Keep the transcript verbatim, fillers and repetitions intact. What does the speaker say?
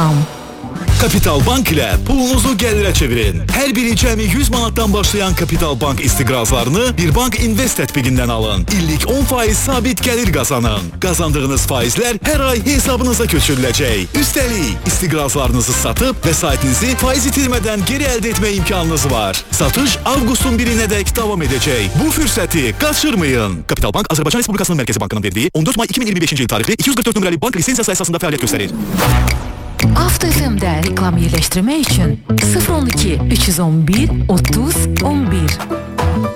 com. Kapital Bank ilə pulunuzu gəlirə çevirin. Hər biri cəmi yüz manatdan başlayan Kapital Bank istiqrazlarını Bir Bank Invest tətbiqindən alın. İllik on faiz sabit gəlir qazanın. Qazandığınız faizlər hər ay hesabınıza köçürüləcək. Üstəlik, istiqrazlarınızı satıb vəsaitinizi faiz itirmədən geri əldə etmə imkanınız var. Satış avqustun birinədək davam edəcək. Bu fürsəti qaçırmayın. Kapital Bank Azərbaycan Respublikasının Mərkəzi Bankının verdiyi on dörd may iki min iyirmi beşinci il tarixli iki yüz qırx dörd nömrəli bank lisensiyası əsasında fəaliyyət göstərir. Avto F M'də reklam yerləşdirmək üçün sıfır on iki üç yüz on bir otuz on bir